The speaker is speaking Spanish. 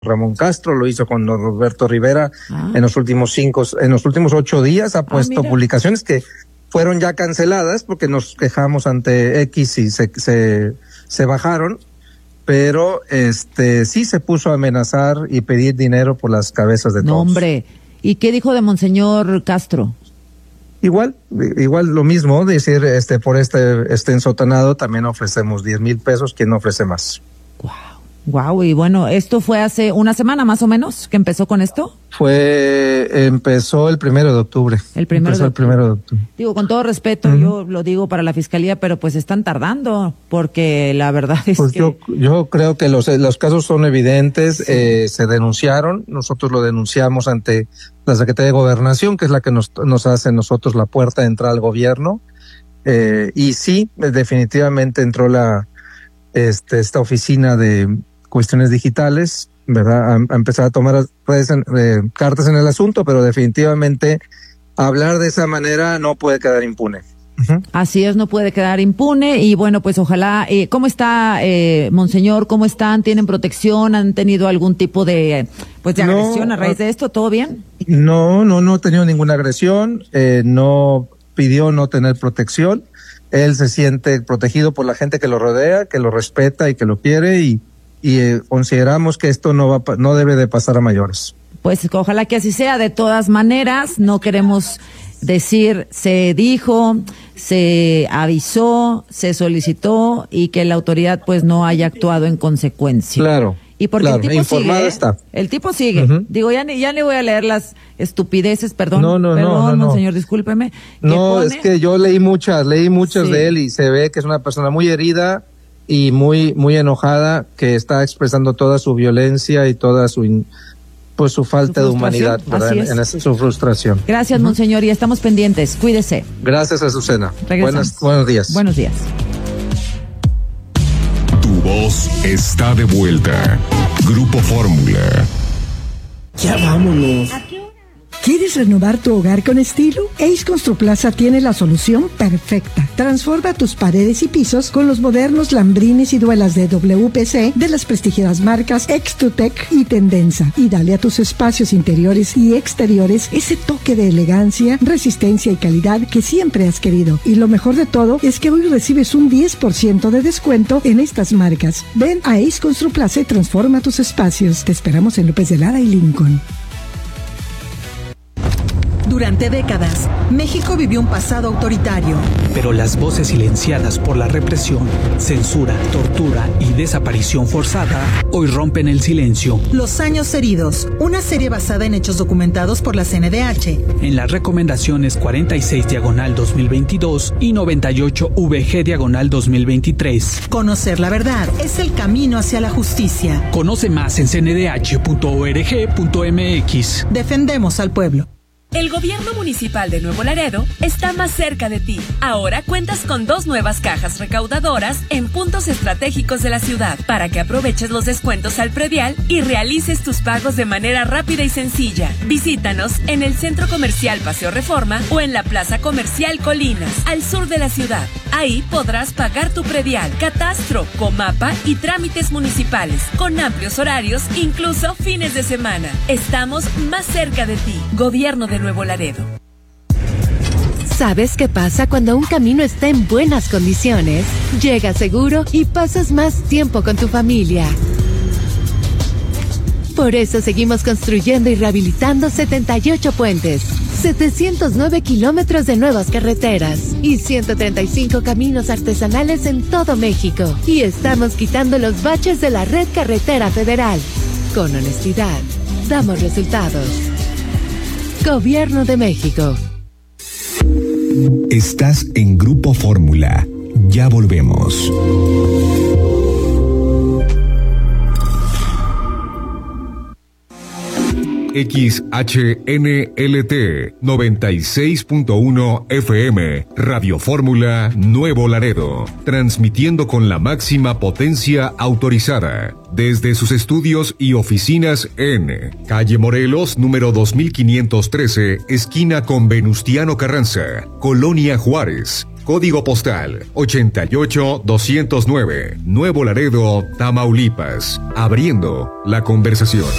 Ramón Castro, lo hizo con Roberto Rivera en los últimos 8 días, ha puesto publicaciones que fueron ya canceladas porque nos quejamos ante X y se bajaron, pero sí se puso a amenazar y pedir dinero por las cabezas de todos. No, hombre, ¿y qué dijo de Monseñor Castro? Igual lo mismo, decir, por este ensotanado también ofrecemos 10,000 pesos, ¿quién no ofrece más? Wow, y bueno, ¿esto fue hace una semana más o menos que empezó con esto? Empezó el 1 de octubre. El 1 de octubre. Digo, con todo respeto, yo lo digo para la fiscalía, pero pues están tardando, porque la verdad es pues que... Yo creo que los casos son evidentes, se denunciaron, nosotros lo denunciamos ante la Secretaría de Gobernación, que es la que nos hace nosotros la puerta de entrada al gobierno, y sí, definitivamente entró esta oficina de cuestiones digitales, ¿verdad? A empezar a tomar cartas en el asunto, pero definitivamente hablar de esa manera no puede quedar impune. Así es, no puede quedar impune, y bueno, pues ojalá. ¿Cómo está, Monseñor? ¿Cómo están? ¿Tienen protección? ¿Han tenido algún tipo de agresión a raíz de esto? ¿Todo bien? No he tenido ninguna agresión, no pidió no tener protección. Él se siente protegido por la gente que lo rodea, que lo respeta y que lo quiere, y consideramos que esto no debe de pasar a mayores. Pues ojalá que así sea. De todas maneras, no queremos decir se dijo, se avisó, se solicitó y que la autoridad pues no haya actuado en consecuencia. Claro. Y porque el tipo sigue, está. El tipo sigue. Digo, ya ni voy a leer las estupideces, perdón, No, monseñor, discúlpeme. No, es que yo leí muchas sí. De él, y se ve que es una persona muy herida y muy enojada, que está expresando toda su violencia y toda su falta de humanidad, ¿verdad? En su frustración. Gracias, monseñor, y estamos pendientes. Cuídese. Gracias, Azucena. Buenos días. Buenos días. Tu voz está de vuelta. Grupo Fórmula. Ya vámonos. ¿Quieres renovar tu hogar con estilo? Ace Construplaza tiene la solución perfecta. Transforma tus paredes y pisos con los modernos lambrines y duelas de WPC de las prestigiadas marcas Extutec y Tendenza, y dale a tus espacios interiores y exteriores ese toque de elegancia, resistencia y calidad que siempre has querido. Y lo mejor de todo es que hoy recibes un 10% de descuento en estas marcas. Ven a Ace Construplaza y transforma tus espacios. Te esperamos en López de Lara y Lincoln. Durante décadas, México vivió un pasado autoritario. Pero las voces silenciadas por la represión, censura, tortura y desaparición forzada hoy rompen el silencio. Los años heridos, una serie basada en hechos documentados por la CNDH. En las recomendaciones 46/2022 y 98/VG/2023. Conocer la verdad es el camino hacia la justicia. Conoce más en cndh.org.mx. Defendemos al pueblo. El gobierno municipal de Nuevo Laredo está más cerca de ti. Ahora cuentas con 2 nuevas cajas recaudadoras en puntos estratégicos de la ciudad para que aproveches los descuentos al predial y realices tus pagos de manera rápida y sencilla. Visítanos en el Centro Comercial Paseo Reforma o en la Plaza Comercial Colinas, al sur de la ciudad. Ahí podrás pagar tu predial, catastro, comapa y trámites municipales, con amplios horarios, incluso fines de semana. Estamos más cerca de ti. Gobierno de Nuevo Laredo. ¿Sabes qué pasa cuando un camino está en buenas condiciones? Llegas seguro y pasas más tiempo con tu familia. Por eso seguimos construyendo y rehabilitando 78 puentes, 709 kilómetros de nuevas carreteras y 135 caminos artesanales en todo México. Y estamos quitando los baches de la red carretera federal. Con honestidad, damos resultados. Gobierno de México. Estás en Grupo Fórmula. Ya volvemos. XHNLT 96.1 FM, Radio Fórmula Nuevo Laredo, transmitiendo con la máxima potencia autorizada, desde sus estudios y oficinas en Calle Morelos, número 2513, esquina con Venustiano Carranza, Colonia Juárez, Código postal 88209, Nuevo Laredo, Tamaulipas. Abriendo la conversación.